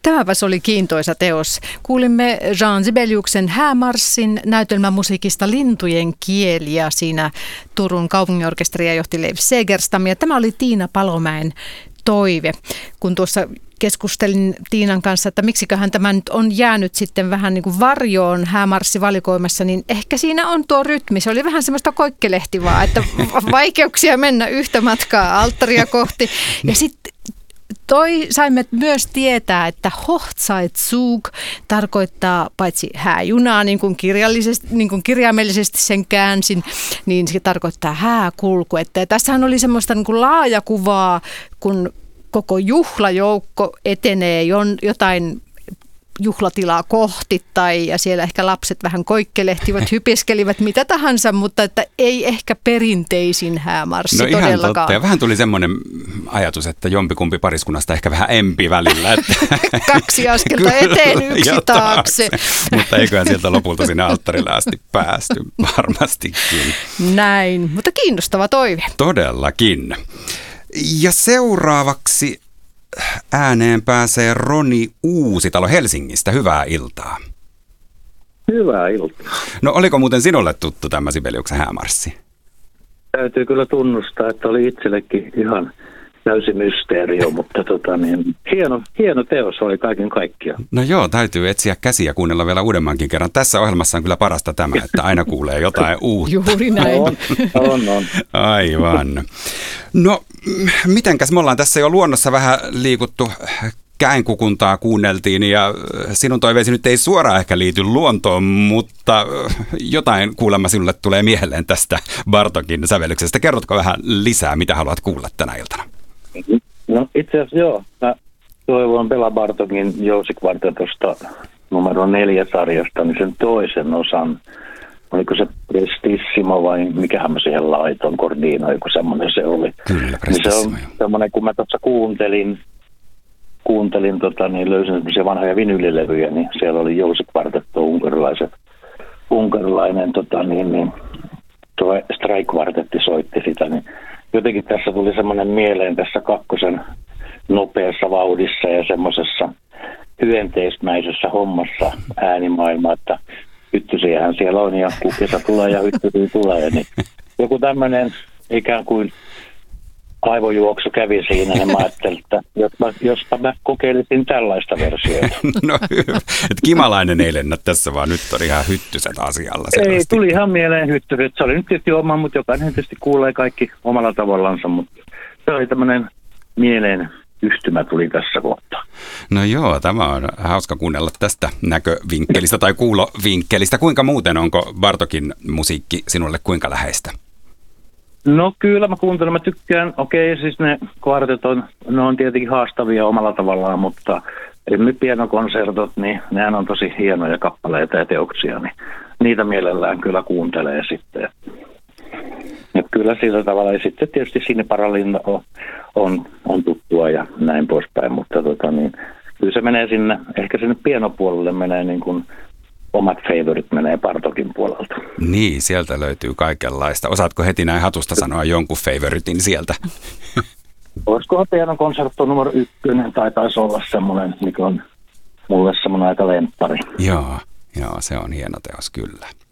Tämäpäs oli kiintoisa teos. Kuulimme Jean Sibeliuksen Häämarssin näytelmämusiikista Lintujen kieli ja siinä Turun kaupunginorkesteria johti Leif Segerstam ja tämä oli Tiina Palomäen toive. Kun tuossa keskustelin Tiinan kanssa, että miksiköhän tämä nyt on jäänyt sitten vähän niin kuin varjoon häämarssivalikoimassa, niin ehkä siinä on tuo rytmi. Se oli vähän semmoista koikkelehtivaa, että vaikeuksia mennä yhtä matkaa alttaria kohti. Ja sitten saimme myös tietää, että Hochzeitzug tarkoittaa paitsi hääjunaa, niin kuin kirjaimellisesti sen käänsin, niin se tarkoittaa hääkulku. Että tässähän oli semmoista niin kuin laajakuvaa, kun koko juhlajoukko etenee jotain juhlatilaa kohti ja siellä ehkä lapset vähän koikkelehtivät, hypiskelivät mitä tahansa, mutta että ei ehkä perinteisin häämarssi todellakaan. Ihan totta. Ja vähän tuli semmoinen ajatus, että jompikumpi pariskunnasta ehkä vähän empi välillä. Että 2 askelta eteen, 1 taakse. Mutta eiköhän sieltä lopulta sinne alttarille asti päästy, varmastikin. Näin, mutta kiinnostava toive. Todellakin. Ja seuraavaksi ääneen pääsee Roni Uusitalo Helsingistä. Hyvää iltaa. Hyvää iltaa. No oliko muuten sinulle tuttu tämä Sibeliuksen häämarssi? Täytyy kyllä tunnustaa, että oli itsellekin ihan täysi mysteerio, mutta hieno teos oli kaiken kaikkiaan. No joo, täytyy etsiä käsiä ja kuunnella vielä uudemmankin kerran. Tässä ohjelmassa on kyllä parasta tämä, että aina kuulee jotain uutta. Juuri näin. On. Aivan. No, mitenkäs me ollaan tässä jo luonnossa vähän liikuttu, käenkukuntaa kuunneltiin ja sinun toiveesi nyt ei suoraan ehkä liity luontoon, mutta jotain kuulemma sinulle tulee mieleen tästä Bartokin sävellyksestä. Kerrotko vähän lisää, mitä haluat kuulla tänä iltana? No itse asiassa joo. Mä toivon Bela Bartokin jousikvartetosta numero 4 sarjasta, niin sen toisen osan. Oliko se Prestissimo vai mikähän mä siihen laiton, Cordino, joku semmoinen se oli. Kyllä, niin se on semmoinen, kun mä tuossa kuuntelin löysin semmoisia vanhoja vinylilevyjä, niin siellä oli jousikvartetto, unkarilainen tuo Stray-kvartetti soitti sitä, niin jotenkin tässä tuli semmoinen mieleen tässä 2 nopeassa vauhdissa ja semmoisessa hyönteismäisessä hommassa äänimaailma, että hyttysiähän siellä on ja kukkisa tulee ja hyttysiä tulee, niin joku tämmöinen ikään kuin aivojuoksu kävi siinä, niin mä ajattelin, että jospa mä kokeilisin tällaista versiota. No hyvä. Kimalainen ei lennä tässä, vaan nyt on ihan hyttyset asialla. Ei, tuli ihan mieleen hyttyset. Se oli nyt tietysti oma, mutta jokainen tietysti kuulee kaikki omalla tavallansa, mutta se oli tämmöinen mieleen yhtymä tuli tässä kohtaa. No joo, tämä on hauska kuunnella tästä näkövinkkelistä tai kuulovinkkelistä. Kuinka muuten, onko Bartokin musiikki sinulle kuinka läheistä? No kyllä mä kuuntelen, mä tykkään. Okei, siis ne kvartet ne on tietenkin haastavia omalla tavallaan, mutta esimerkiksi pianokonsertot, niin nehän on tosi hienoja kappaleita ja teoksia, niin niitä mielellään kyllä kuuntelee sitten. Ja kyllä sillä tavalla, ja sitten tietysti Sinne Paralinna on tuttua ja näin poispäin, mutta kyllä se menee ehkä sinne pianopuolelle menee niin kuin omat favorit menee Bartokin puolelta. Niin, sieltä löytyy kaikenlaista. Osaatko heti näin hatusta sanoa jonkun favoritin sieltä? Olisikohan pianokonsertto numero 1, tai taisi olla semmoinen, mikä on mulle semmoinen aika lemppari. Joo, se on hieno teos kyllä.